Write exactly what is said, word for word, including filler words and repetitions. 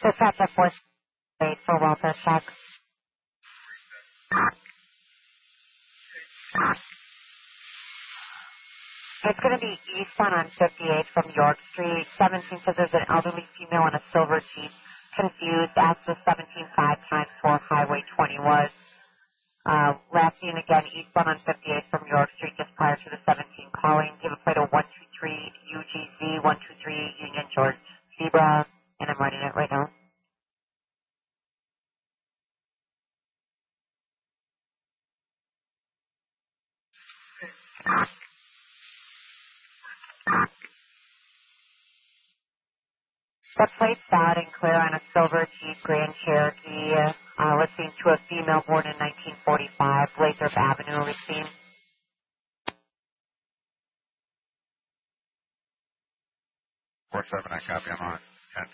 Dispatch at four eight for welfare check. It's going to be eastbound on fifty-eight from York Street. seventeen says there's an elderly female in a silver Jeep. Confused, asked the seventeen five times four Highway twenty was. Uh, last seen again eastbound on fifty-eight from York Street just prior to the seventeen calling. Give a plate of one two three U G Z one two three Union George Zebra, and I'm writing it right now. The plate's out and clear on a silver Jeep Grand Cherokee, uh, listening to a female born in nineteen forty-five, Lathrop Avenue, Racine. four seven, I copy, I'm on.